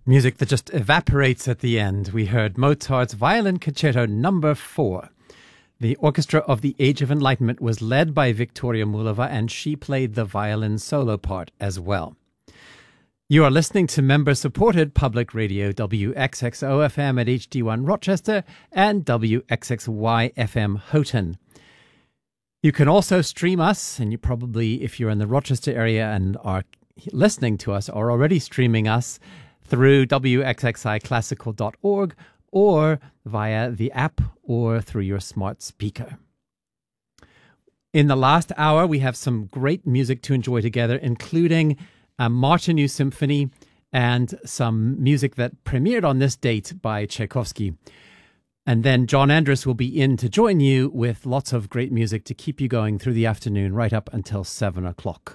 Music that just evaporates at the end. We heard Mozart's Violin Concerto No. 4. The Orchestra of the Age of Enlightenment was led by Viktoria Mullova, and she played the violin solo part as well. You are listening to member-supported public radio WXXO-FM at HD1 Rochester and WXXY-FM Houghton. You can also stream us, and you probably, if you're in the Rochester area and are listening to us, are already streaming us through wxxiclassical.org or via the app or through your smart speaker. In the last hour, we have some great music to enjoy together, including a Martinu Symphony and some music that premiered on this date by Tchaikovsky. And then John Andrus will be in to join you with lots of great music to keep you going through the afternoon right up until 7 o'clock.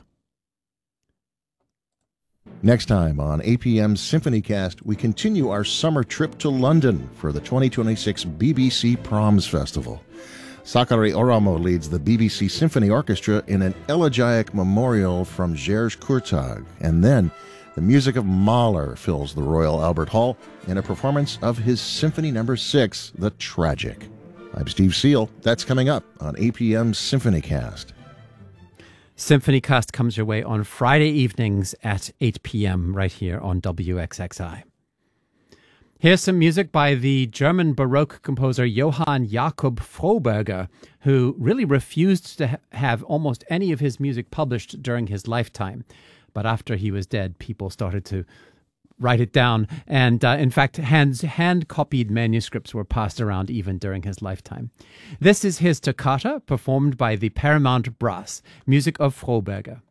Next time on APM's SymphonyCast, we continue our summer trip to London for the 2026 BBC Proms Festival. Sakari Oramo leads the BBC Symphony Orchestra in an elegiac memorial from Gers Kurtag, and then the music of Mahler fills the Royal Albert Hall in a performance of his Symphony No. 6, The Tragic. I'm Steve Seal. That's coming up on APM's SymphonyCast. SymphonyCast comes your way on Friday evenings at 8 p.m. right here on WXXI. Here's some music by the German Baroque composer Johann Jakob Froberger, who really refused to have almost any of his music published during his lifetime. But after he was dead, people started to write it down. And in fact, hand-copied manuscripts were passed around even during his lifetime. This is his toccata, performed by the Paramount Brass, music of Froberger.